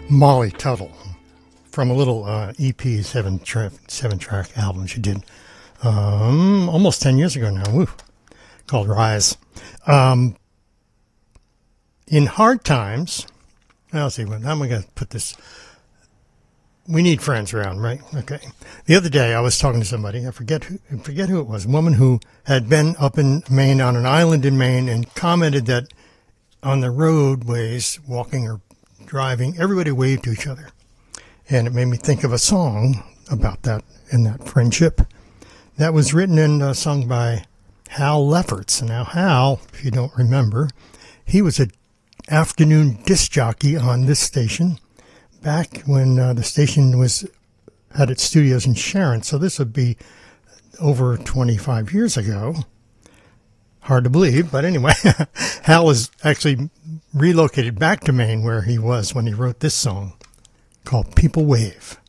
Molly Tuttle from a little EP, seven-track album she did almost 10 years ago now, called Rise. In hard times, I'll see, how am I going to put this? We need friends around, right? Okay. The other day, I was talking to somebody, I forget who it was, a woman who had been up in Maine, on an island in Maine, and commented that on the roadways, walking or driving, everybody waved to each other. And it made me think of a song about that and that friendship that was written and sung by Hal Lefferts. And now Hal, if you don't remember, he was an afternoon disc jockey on this station back when the station had its studios in Sharon. So this would be over 25 years ago. Hard to believe, but anyway, Hal was actually relocated back to Maine where he was when he wrote this song called People Wave.